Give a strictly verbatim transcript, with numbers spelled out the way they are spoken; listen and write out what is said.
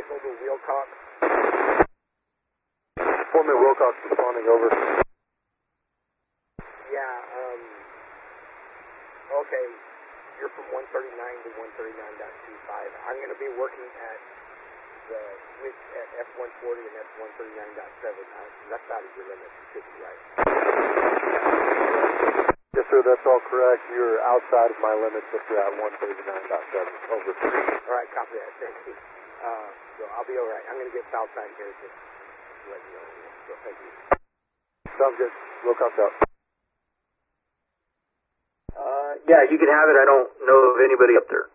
vehicle to Wilcox. Foreman Wilcox responding, over. Yeah, um, okay, you're from one thirty-nine to one thirty-nine point two five. I'm going to be working at the switch at F one forty and F one thirty-nine point seven. Uh, that's out of your limit, you should be right. Yes, sir, that's all correct. You're outside of my limits if you're at one thirty-nine point seven. Over. All right, copy that. Thank you. Uh, so I'll be all right. I'm going to get south side here to let you know. So thank you. Sounds good. Wilcox out. Uh, yeah, you can have it. I don't know of anybody up there.